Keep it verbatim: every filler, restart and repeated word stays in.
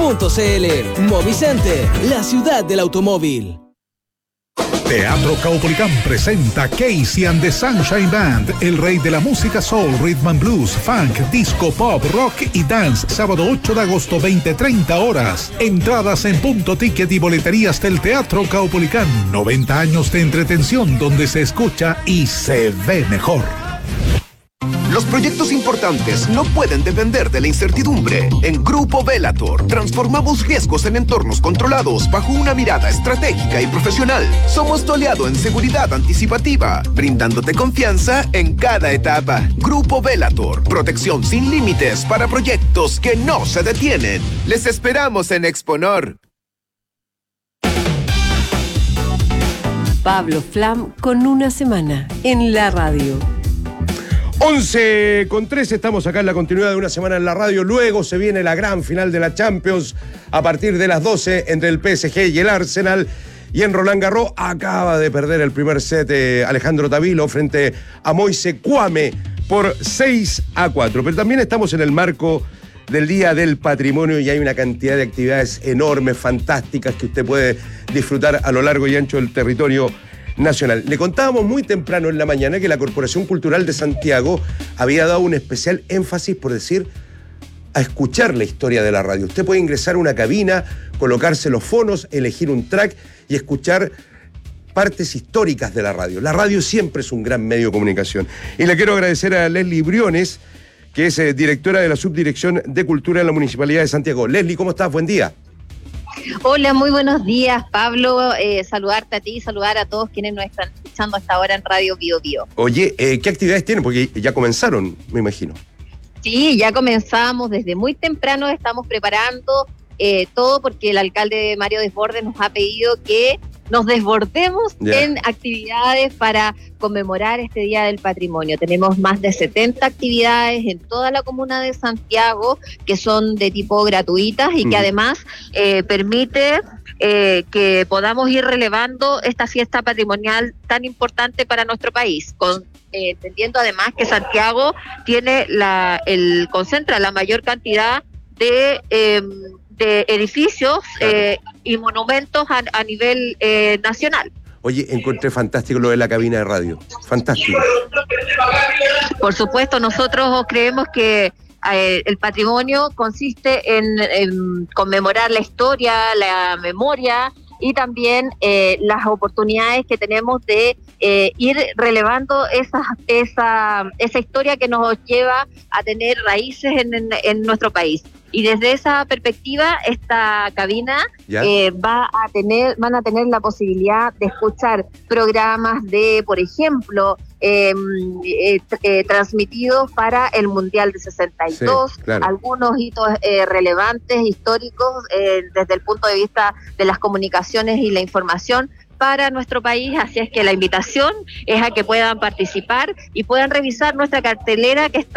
punto c l. Movicenter, la ciudad del automóvil. Teatro Caupolicán presenta Casey and the Sunshine Band, el rey de la música soul, rhythm and blues, funk, disco, pop, rock y dance. Sábado ocho de agosto, veinte treinta horas. Entradas en Punto Ticket y boleterías del Teatro Caupolicán. noventa años de entretención donde se escucha y se ve mejor. Los proyectos importantes no pueden depender de la incertidumbre. En Grupo Velator transformamos riesgos en entornos controlados bajo una mirada estratégica y profesional. Somos tu aliado en seguridad anticipativa, brindándote confianza en cada etapa. Grupo Velator, protección sin límites para proyectos que no se detienen. Les esperamos en Exponor. Pablo Flam con una semana en la radio. once con tres, estamos acá en la continuidad de una semana en la radio. Luego se viene la gran final de la Champions a partir de las doce entre el P S G y el Arsenal. Y en Roland Garros acaba de perder el primer set eh, Alejandro Tavilo frente a Moise Kwame por seis a cuatro. Pero también estamos en el marco del Día del Patrimonio y hay una cantidad de actividades enormes, fantásticas que usted puede disfrutar a lo largo y ancho del territorio nacional. Le contábamos muy temprano en la mañana que la Corporación Cultural de Santiago había dado un especial énfasis, por decir, a escuchar la historia de la radio. Usted puede ingresar a una cabina, colocarse los fonos, elegir un track y escuchar partes históricas de la radio. La radio siempre es un gran medio de comunicación. Y le quiero agradecer a Leslie Briones, que es eh, directora de la Subdirección de Cultura en la Municipalidad de Santiago. Leslie, ¿cómo estás? Buen día. Hola, muy buenos días, Pablo. Eh, saludarte a ti y saludar a todos quienes nos están escuchando hasta ahora en Radio Bio Bio. Oye, eh, ¿qué actividades tienen? Porque ya comenzaron, me imagino. Sí, ya comenzamos desde muy temprano, estamos preparando eh, todo porque el alcalde Mario Desbordes nos ha pedido que nos desbordemos yeah. en actividades para conmemorar este Día del Patrimonio. Tenemos más de setenta actividades en toda la comuna de Santiago que son de tipo gratuitas y mm. que además eh, permite eh, que podamos ir relevando esta fiesta patrimonial tan importante para nuestro país, con eh, entendiendo además que Santiago tiene la el concentra la mayor cantidad de eh, de edificios claro. eh, y monumentos a, a nivel eh, nacional. Oye, encontré fantástico lo de la cabina de radio. Fantástico. Por supuesto, nosotros creemos que eh, el patrimonio consiste en, en conmemorar la historia, la memoria y también eh, las oportunidades que tenemos de eh, ir relevando esa, esa, esa historia que nos lleva a tener raíces en, en, en nuestro país. Y desde esa perspectiva, esta cabina eh, va a tener, van a tener la posibilidad de escuchar programas de, por ejemplo, eh, eh, eh, transmitidos para el Mundial de sesenta y dos, sí, claro. algunos hitos eh, relevantes, históricos, eh, desde el punto de vista de las comunicaciones y la información para nuestro país, así es que la invitación es a que puedan participar y puedan revisar nuestra cartelera que está